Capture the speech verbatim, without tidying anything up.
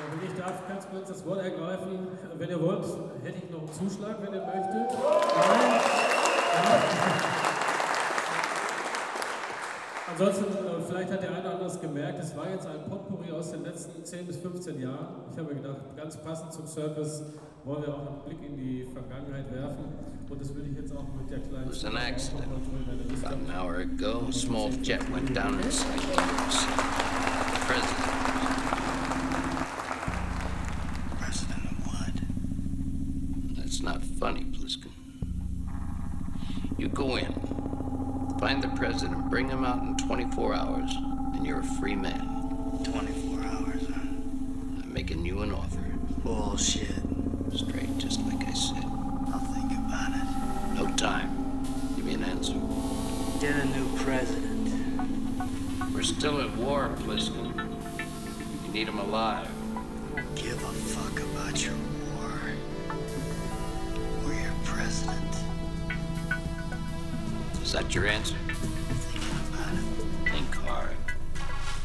Und ich darf ganz kurz das Wort ergreifen. Wenn ihr wollt, hätte ich noch einen Zuschlag, wenn ihr möchtet. Nein. Ansonsten, vielleicht hat der eine oder andere gemerkt, es war jetzt ein Potpourri aus den letzten zehn bis fünfzehn Jahren. Ich habe mir gedacht, ganz passend zum Circus wollen wir auch einen Blick in die Vergangenheit werfen. Und das würde ich jetzt auch mit der kleinen... It was an accident. About an hour ago, a small jet went down in sight. The president. President of what? That's not funny, Pliskin. You go in, find the president, bring him out in twenty-four hours, and you're a free man. twenty-four hours, huh? I'm making you an offer. Bullshit. Straight, just like I said. I'll think about it. No time. Give me an answer. Get a new president. We're still at war, Pliskin. You need him alive. Don't give a fuck about your war. Or your president. Is that your answer?